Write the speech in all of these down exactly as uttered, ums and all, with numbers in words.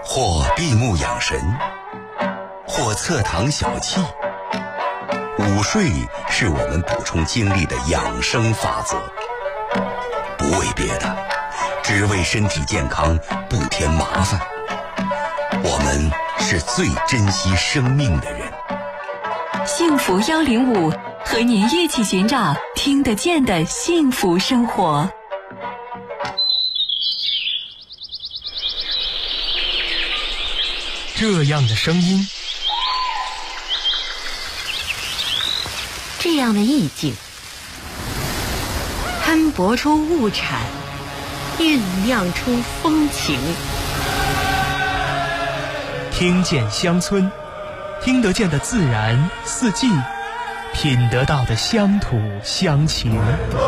或闭目养神，或侧躺小憩。午睡是我们补充精力的养生法则，不为别的，只为身体健康不添麻烦。我们是最珍惜生命的人。 幸福幺零五，和您一起寻找听得见的幸福生活。 这样的声音， 这样的意境，摊薄出物产，酝酿出风情。 听见乡村，听得见的自然四季，品得到的乡土乡情。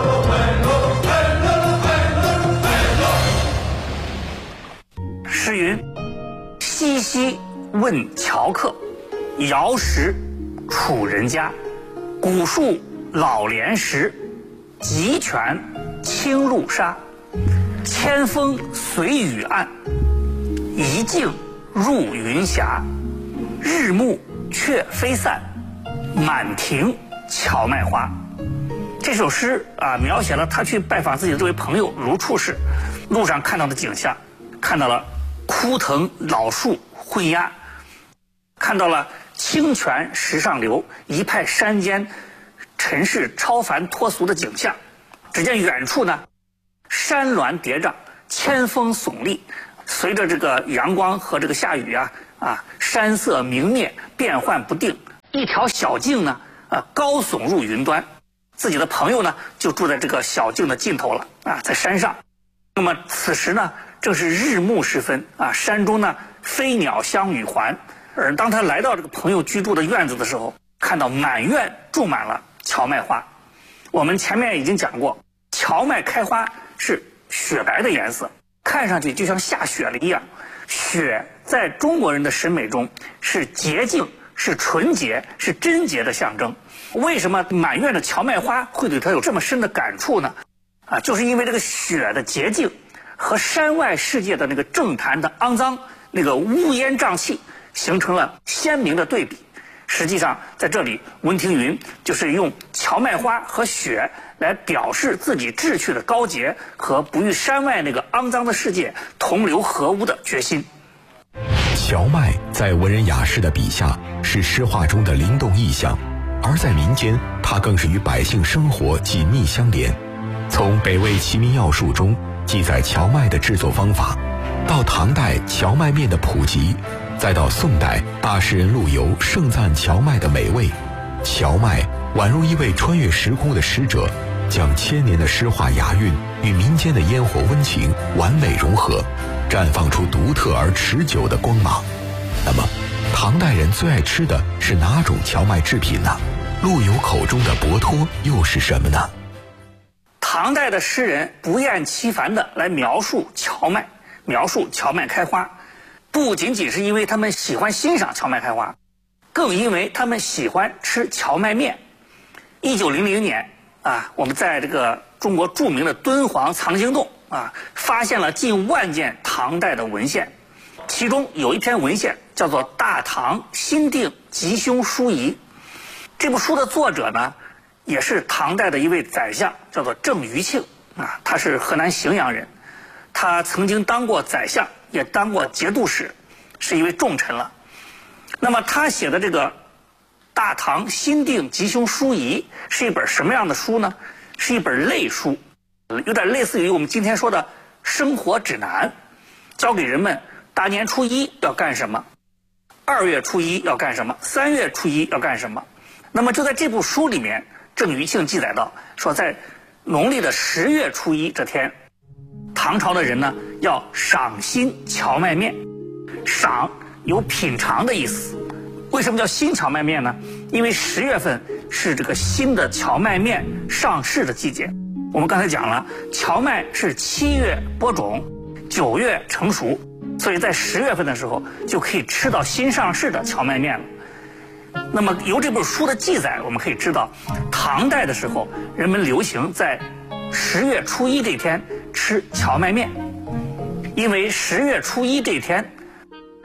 诗云：西西问樵客，瑶石楚人家。古树老莲石，急泉清露沙。千峰随雨暗，一径入云霞。日暮却飞散，满庭荞麦花。这首诗啊，描写了他去拜访自己的这位朋友卢处士，路上看到的景象，看到了枯藤老树昏鸦，看到了清泉石上流，一派山间尘世超凡脱俗的景象。只见远处呢，山峦叠嶂，千峰耸立，随着这个阳光和这个下雨啊啊，山色明灭，变幻不定。一条小径呢，啊，高耸入云端。自己的朋友呢，就住在这个小径的尽头了啊，在山上。那么此时呢，正是日暮时分啊，山中呢飞鸟相与还。而当他来到这个朋友居住的院子的时候，看到满院种满了荞麦花。我们前面已经讲过，荞麦开花是雪白的颜色，看上去就像下雪了一样。雪在中国人的审美中是洁净，是纯洁，是贞洁的象征。为什么满院的荞麦花会对他有这么深的感触呢？啊，就是因为这个雪的洁净和山外世界的那个政坛的肮脏，那个乌烟瘴气，形成了鲜明的对比。实际上在这里，温庭筠就是用荞麦花和雪来表示自己志趣的高洁和不与山外那个肮脏的世界同流合污的决心。 荞麦在文人雅士的笔下是诗画中的灵动意象，而在民间它更是与百姓生活紧密相连。从北魏齐民要术中记载荞麦的制作方法，到唐代荞麦面的普及，再到宋代大诗人陆游盛赞荞麦的美味，荞麦宛如一位穿越时空的使者，将千年的诗画雅韵与民间的烟火温情完美融合，绽放出独特而持久的光芒。那么唐代人最爱吃的是哪种荞麦制品呢？陆游口中的博托又是什么呢？ 唐代的诗人不厌其烦地来描述荞麦，描述荞麦开花，不仅仅是因为他们喜欢欣赏荞麦开花，更因为他们喜欢吃荞麦面。一九零零年啊，我们在这个中国著名的敦煌藏经洞啊，发现了近万件唐代的文献，其中有一篇文献叫做《大唐新定吉凶书仪》。这部书的作者呢，也是唐代的一位宰相，叫做郑余庆啊，他是河南荥阳人，他曾经当过宰相，也当过节度使，是一位重臣了。那么他写的这个《大唐新定吉凶书仪》是一本什么样的书呢？是一本类书，有点类似于我们今天说的生活指南，教给人们大年初一要干什么，二月初一要干什么，三月初一要干什么。那么就在这部书里面，郑余庆记载到说，在农历的十月初一这天，唐朝的人呢要赏新荞麦面。赏有品尝的意思。为什么叫新荞麦面呢？因为十月份是这个新的荞麦面上市的季节。我们刚才讲了，荞麦是七月播种，九月成熟，所以在十月份的时候就可以吃到新上市的荞麦面了。那么由这本书的记载，我们可以知道，唐代的时候人们流行在十月初一这天吃荞麦面，因为十月初一这天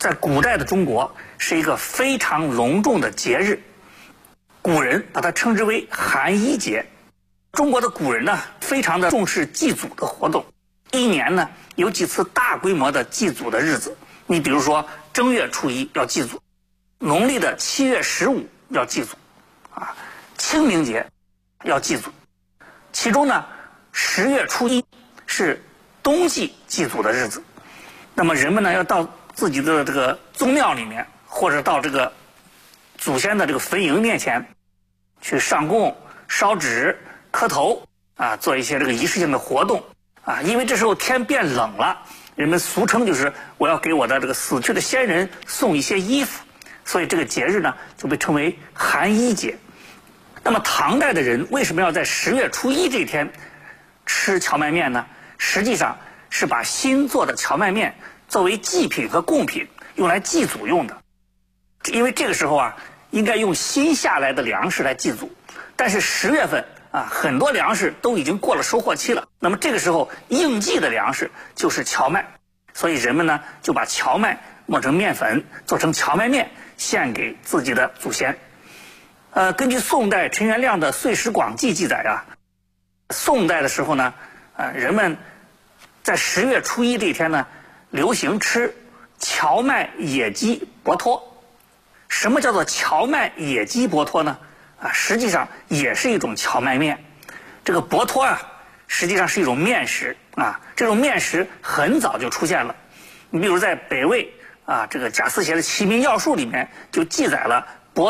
在古代的中国是一个非常隆重的节日，古人把它称之为寒衣节。中国的古人呢，非常的重视祭祖的活动，一年呢有几次大规模的祭祖的日子。你比如说正月初一要祭祖，农历的七月十五要祭祖，啊，清明节要祭祖。其中呢，十月初一是冬季祭祖的日子。那么人们呢要到自己的这个宗庙里面，或者到这个祖先的这个坟茔面前去上供、烧纸、磕头啊，做一些这个仪式性的活动啊。因为这时候天变冷了，人们俗称就是我要给我的这个死去的先人送一些衣服，所以这个节日呢就被称为寒衣节。那么唐代的人为什么要在十月初一这天吃荞麦面呢？实际上是把新做的荞麦面作为祭品和贡品用来祭祖用的。因为这个时候啊，应该用新下来的粮食来祭祖，但是十月份啊，很多粮食都已经过了收获期了。那么这个时候应季的粮食就是荞麦，所以人们呢就把荞麦磨成面粉，做成荞麦面，献给自己的祖先。呃，根据宋代陈元亮的《岁时广记》记载啊，宋代的时候呢，呃，人们在十月初一这一天呢，流行吃荞麦野鸡薄托。什么叫做荞麦野鸡薄托呢？啊，实际上也是一种荞麦面。这个薄托啊，实际上是一种面食啊。这种面食很早就出现了。你比如在北魏啊，这个贾思勰的《齐民要术》里面就记载了